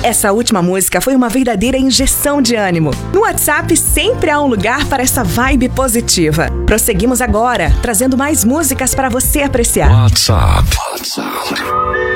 Essa última música foi uma verdadeira injeção de ânimo. No WhatsApp sempre há um lugar para essa vibe positiva. Prosseguimos agora, trazendo mais músicas para você apreciar. WhatsApp.